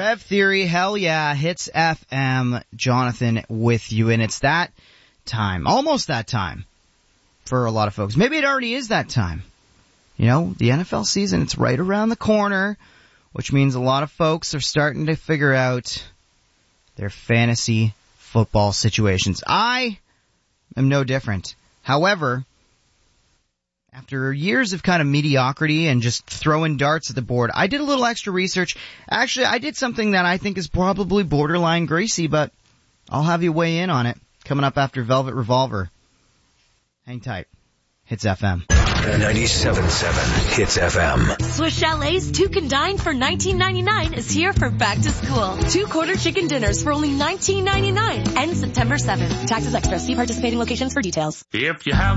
Kev Theory, hell yeah, Hits FM, Jonathan with you, and it's that time, almost that time, for a lot of folks. Maybe it already is that time. You know, the NFL season, it's right around the corner, which means a lot of folks are starting to figure out their fantasy football situations. I am no different. However, after years of kind of mediocrity and just throwing darts at the board, I did a little extra research. Actually, I did something that I think is probably borderline greasy, but I'll have you weigh in on it coming up after Velvet Revolver. Hang tight. Hits FM. 97.7 Hits FM. Swiss Chalet's Two Can Dine for $19.99 is here for back to school. 2 quarter chicken dinners for only $19.99. Ends September 7th. Taxes extra. See participating locations for details. If you have